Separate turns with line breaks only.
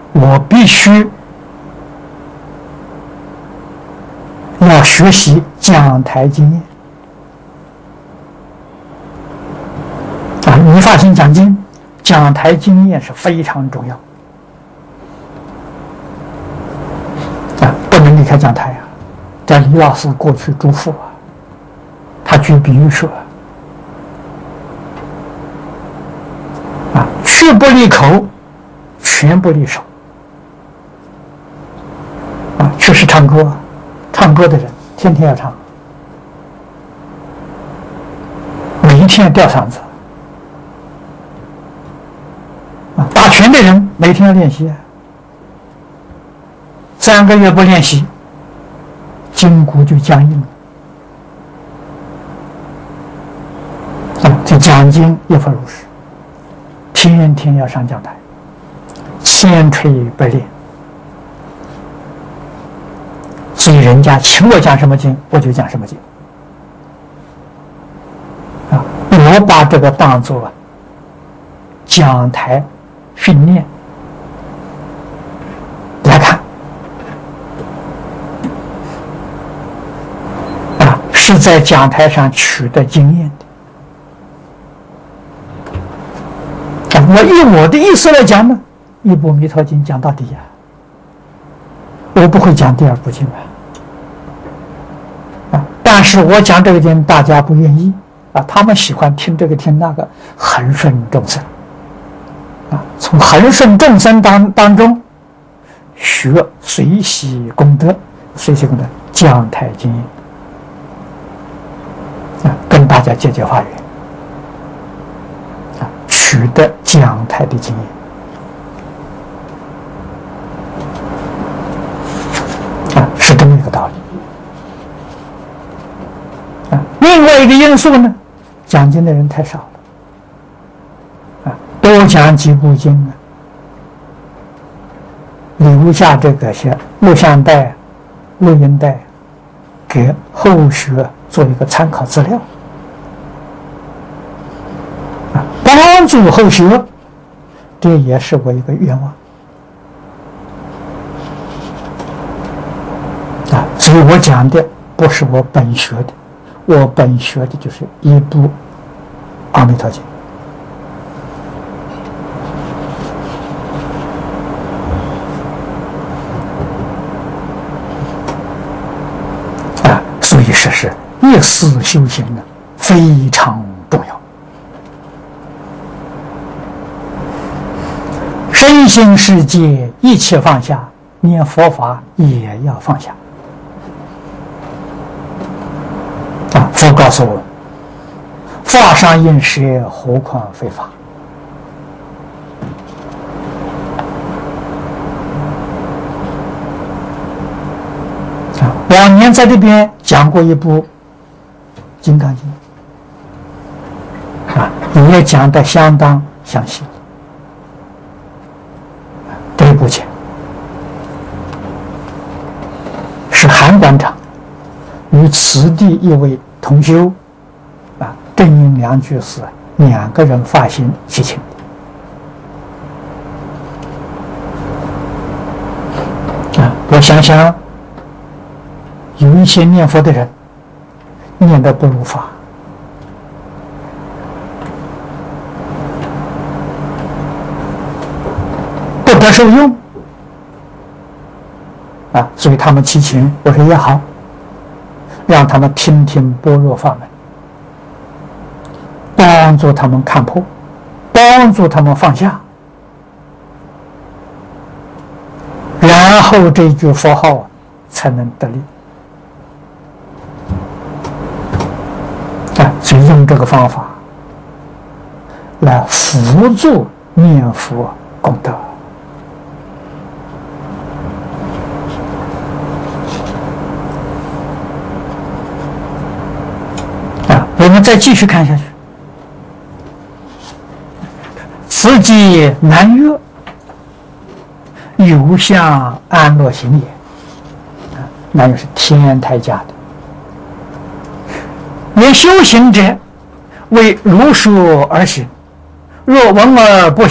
我必须要学习讲台经验啊！依法行讲经，讲台经验是非常重要啊，不能离开讲台啊！这李老师过去嘱咐啊，他举比喻说啊，去不离口，全不离手啊！去是唱歌，唱歌的人天天要唱，每一天要吊嗓子啊！打拳的人每天要练习，3个月不练习，筋骨就僵硬了。这讲经也复如是，天天要上讲台，千锤百炼。所以人家请我讲什么经，我就讲什么经啊！我把这个当作讲台训练来看啊，是在讲台上取得经验的啊！我的意思来讲呢，一部《弥陀经》讲到底我不会讲第二部经但是我讲这个经，大家不愿意啊，他们喜欢听这个听那个，恒顺众生啊，从恒顺众生当中学随喜功德，随喜功德讲台经验啊，跟大家结法缘啊，取得讲台的经验啊，是这么一个道理。另外一个因素呢，讲经的人太少了，多讲几部经留下这个些录像带、录音带，给后学做一个参考资料，帮助后学，这也是我一个愿望所以我讲的不是我本学的。我本学的就是一部《阿弥陀经》所以说是一丝修行呢非常重要，身心世界一切放下，念佛法也要放下。佛告诉我们，法上应舍，何况非法往年在这边讲过一部《金刚经》也讲得相当详细这一部经是韩馆长与此地一位同修正因两居士2个人发心祈请我想想，有一些念佛的人念得不如法，不得受用所以他们祈请，我说也好，让他们听听般若法门，帮助他们看破，帮助他们放下，然后这句佛号才能得力所以用这个方法来辅助念佛功德我们再继续看下去，此即南岳，有相安乐行也。那就是天台家的。言修行者为如说而行，若闻而不